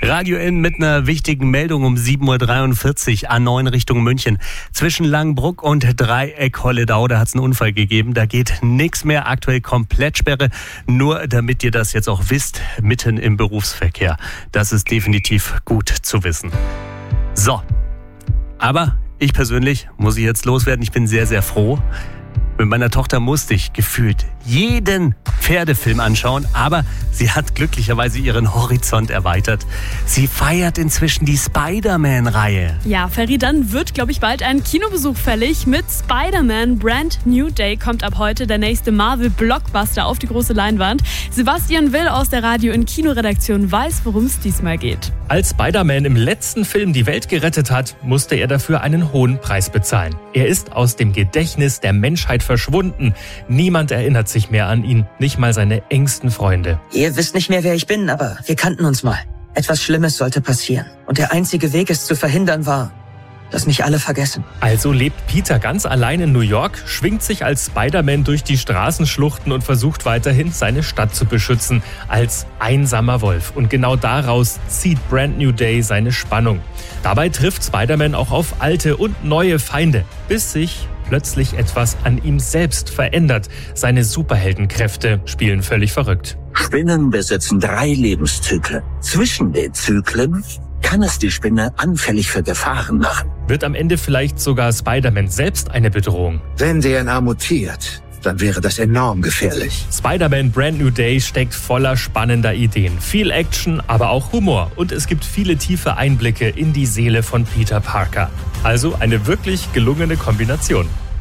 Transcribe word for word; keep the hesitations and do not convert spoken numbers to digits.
Radio N mit einer wichtigen Meldung um sieben Uhr dreiundvierzig A neun Richtung München. Zwischen Langenbruck und Dreieck-Holledau, da hat es einen Unfall gegeben. Da geht nichts mehr, aktuell Komplettsperre. Nur damit ihr das jetzt auch wisst, mitten im Berufsverkehr. Das ist definitiv gut zu wissen. So, aber ich persönlich muss ich jetzt loswerden. Ich bin sehr, sehr froh. Mit meiner Tochter musste ich gefühlt jeden Pferdefilm anschauen, aber sie hat glücklicherweise ihren Horizont erweitert. Sie feiert inzwischen die Spider-Man-Reihe. Ja, Ferry, dann wird, glaube ich, bald ein Kinobesuch fällig. Mit Spider-Man Brand New Day kommt ab heute der nächste Marvel-Blockbuster auf die große Leinwand. Sebastian Will aus der Radio- und Kinoredaktion weiß, worum es diesmal geht. Als Spider-Man im letzten Film die Welt gerettet hat, musste er dafür einen hohen Preis bezahlen. Er ist aus dem Gedächtnis der Menschheit verschwunden. Niemand erinnert sich mehr an ihn, nicht mal seine engsten Freunde. Ihr wisst nicht mehr, wer ich bin, aber wir kannten uns mal. Etwas Schlimmes sollte passieren. Und der einzige Weg, es zu verhindern, war, dass mich alle vergessen. Also lebt Peter ganz allein in New York, schwingt sich als Spider-Man durch die Straßenschluchten und versucht weiterhin, seine Stadt zu beschützen, als einsamer Wolf. Und genau daraus zieht Brand New Day seine Spannung. Dabei trifft Spider-Man auch auf alte und neue Feinde, bis sich plötzlich etwas an ihm selbst verändert. Seine Superheldenkräfte spielen völlig verrückt. Spinnen besitzen drei Lebenszyklen. Zwischen den Zyklen kann es die Spinne anfällig für Gefahren machen. Wird am Ende vielleicht sogar Spider-Man selbst eine Bedrohung? Wenn D N A mutiert, dann wäre das enorm gefährlich. Spider-Man Brand New Day steckt voller spannender Ideen. Viel Action, aber auch Humor. Und es gibt viele tiefe Einblicke in die Seele von Peter Parker. Also eine wirklich gelungene Kombination.